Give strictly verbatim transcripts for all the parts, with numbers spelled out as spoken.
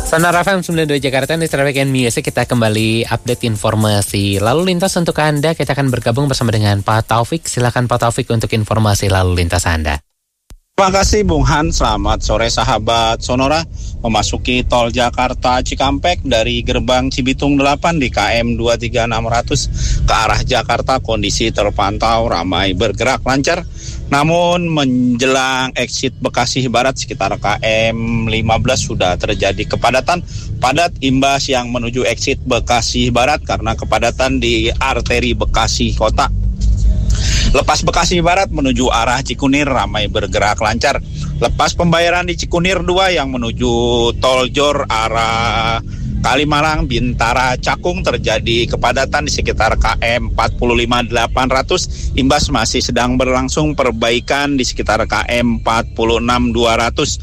Sonora F M sembilan puluh dua Jakarta, di Traffic and Music. Kita kembali update informasi lalu lintas untuk Anda. Kita akan bergabung bersama dengan Pak Taufik. Silakan Pak Taufik untuk informasi lalu lintas Anda. Terima kasih Bung Han, selamat sore sahabat Sonora. Memasuki tol Jakarta Cikampek dari gerbang Cibitung delapan di K M dua tiga enam ratus ke arah Jakarta, kondisi terpantau ramai bergerak lancar. Namun menjelang exit Bekasi Barat sekitar K M lima belas sudah terjadi kepadatan padat imbas yang menuju exit Bekasi Barat karena kepadatan di arteri Bekasi Kota. Lepas Bekasi Barat menuju arah Cikunir ramai bergerak lancar. Lepas pembayaran di Cikunir dua yang menuju Tol Jor arah Kalimalang Bintara Cakung terjadi kepadatan di sekitar K M empat lima delapan ratus. Imbas masih sedang berlangsung perbaikan di sekitar K M empat enam dua ratus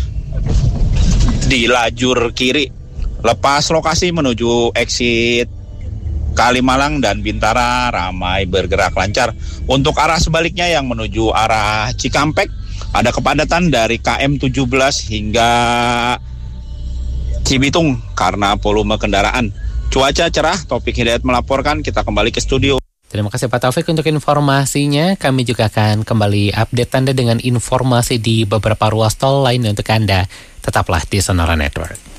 di lajur kiri. Lepas lokasi menuju exit Kalimalang dan Bintara ramai bergerak lancar. Untuk arah sebaliknya yang menuju arah Cikampek ada kepadatan dari K M tujuh belas hingga Cibitung karena volume kendaraan. Cuaca cerah, Taufik Hidayat melaporkan. Kita kembali ke studio. Terima kasih Pak Taufik untuk informasinya. Kami juga akan kembali update Anda dengan informasi di beberapa ruas tol lain untuk Anda. Tetaplah di Sonora Network.